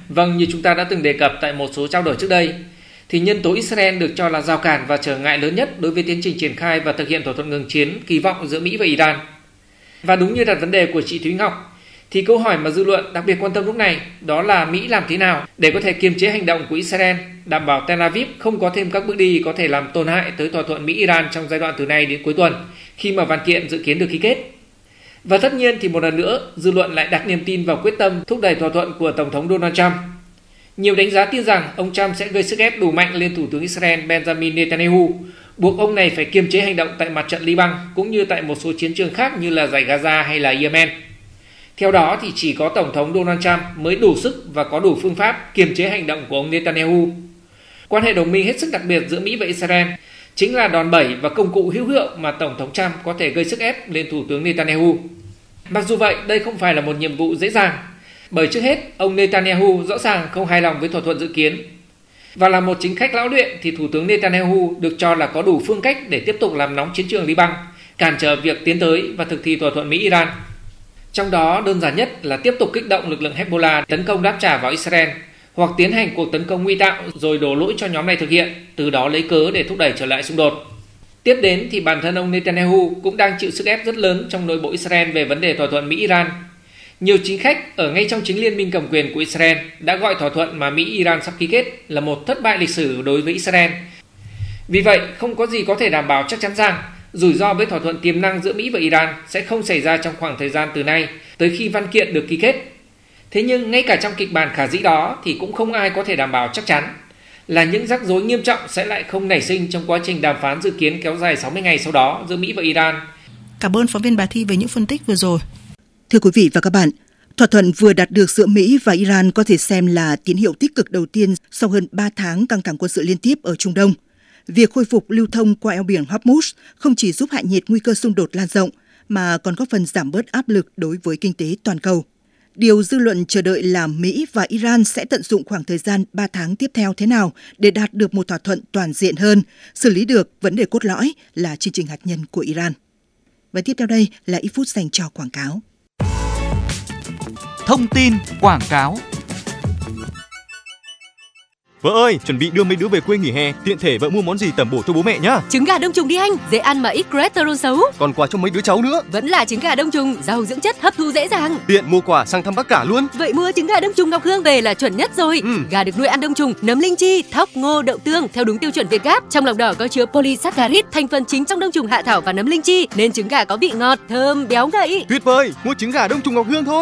Vâng, như chúng ta đã từng đề cập tại một số trao đổi trước đây, thì nhân tố Israel được cho là rào cản và trở ngại lớn nhất đối với tiến trình triển khai và thực hiện thỏa thuận ngừng chiến kỳ vọng giữa Mỹ và Iran. Và đúng như đặt vấn đề của chị Thúy Ngọc, thì câu hỏi mà dư luận đặc biệt quan tâm lúc này đó là Mỹ làm thế nào để có thể kiềm chế hành động của Israel, đảm bảo Tel Aviv không có thêm các bước đi có thể làm tổn hại tới thỏa thuận Mỹ-Iran trong giai đoạn từ nay đến cuối tuần, khi mà văn kiện dự kiến được ký kết. Và tất nhiên thì một lần nữa, dư luận lại đặt niềm tin vào quyết tâm thúc đẩy thỏa thuận của Tổng thống Donald Trump. Nhiều đánh giá tin rằng ông Trump sẽ gây sức ép đủ mạnh lên Thủ tướng Israel Benjamin Netanyahu, buộc ông này phải kiềm chế hành động tại mặt trận Liban cũng như tại một số chiến trường khác như là Dải Gaza hay là Yemen. Theo đó thì chỉ có Tổng thống Donald Trump mới đủ sức và có đủ phương pháp kiềm chế hành động của ông Netanyahu. Quan hệ đồng minh hết sức đặc biệt giữa Mỹ và Israel chính là đòn bẩy và công cụ hữu hiệu mà Tổng thống Trump có thể gây sức ép lên Thủ tướng Netanyahu. Mặc dù vậy, đây không phải là một nhiệm vụ dễ dàng, bởi trước hết, ông Netanyahu rõ ràng không hài lòng với thỏa thuận dự kiến. Và là một chính khách lão luyện thì Thủ tướng Netanyahu được cho là có đủ phương cách để tiếp tục làm nóng chiến trường Liban, cản trở việc tiến tới và thực thi thỏa thuận Mỹ-Iran. Trong đó, đơn giản nhất là tiếp tục kích động lực lượng Hezbollah tấn công đáp trả vào Israel, hoặc tiến hành cuộc tấn công nguy tạo rồi đổ lỗi cho nhóm này thực hiện, từ đó lấy cớ để thúc đẩy trở lại xung đột. Tiếp đến thì bản thân ông Netanyahu cũng đang chịu sức ép rất lớn trong nội bộ Israel về vấn đề thỏa thuận Mỹ-Iran. Nhiều chính khách ở ngay trong chính liên minh cầm quyền của Israel đã gọi thỏa thuận mà Mỹ-Iran sắp ký kết là một thất bại lịch sử đối với Israel. Vì vậy, không có gì có thể đảm bảo chắc chắn rằng rủi ro với thỏa thuận tiềm năng giữa Mỹ và Iran sẽ không xảy ra trong khoảng thời gian từ nay tới khi văn kiện được ký kết. Thế nhưng ngay cả trong kịch bản khả dĩ đó thì cũng không ai có thể đảm bảo chắc chắn là những rắc rối nghiêm trọng sẽ lại không nảy sinh trong quá trình đàm phán dự kiến kéo dài 60 ngày sau đó giữa Mỹ và Iran. Cảm ơn phóng viên Bà Thi về những phân tích vừa rồi. Thưa quý vị và các bạn, thỏa thuận vừa đạt được giữa Mỹ và Iran có thể xem là tín hiệu tích cực đầu tiên sau hơn 3 tháng căng thẳng quân sự liên tiếp ở Trung Đông. Việc khôi phục lưu thông qua eo biển Hormuz không chỉ giúp hạ nhiệt nguy cơ xung đột lan rộng, mà còn góp phần giảm bớt áp lực đối với kinh tế toàn cầu. Điều dư luận chờ đợi là Mỹ và Iran sẽ tận dụng khoảng thời gian 3 tháng tiếp theo thế nào để đạt được một thỏa thuận toàn diện hơn, xử lý được vấn đề cốt lõi là chương trình hạt nhân của Iran. Và tiếp theo đây là ít phút dành cho quảng cáo. Thông tin quảng cáo. Vợ ơi, chuẩn bị đưa mấy đứa về quê nghỉ hè, tiện thể vợ mua món gì tẩm bổ cho bố mẹ nhá. Trứng gà đông trùng đi anh, dễ ăn mà ít cholesterol xấu. Còn quà cho mấy đứa cháu nữa. Vẫn là trứng gà đông trùng, giàu dưỡng chất, hấp thu dễ dàng. Tiện mua quà sang thăm bác cả luôn. Vậy mua trứng gà đông trùng Ngọc Hương về là chuẩn nhất rồi. Gà được nuôi ăn đông trùng, nấm linh chi, thóc, ngô, đậu tương theo đúng tiêu chuẩn Việt Gáp. Trong lòng đỏ có chứa polysaccharide, thành phần chính trong đông trùng hạ thảo và nấm linh chi, nên trứng gà có vị ngọt, thơm, béo ngậy. Tuyệt vời, mua trứng gà đông trùng Ngọc Hương thôi.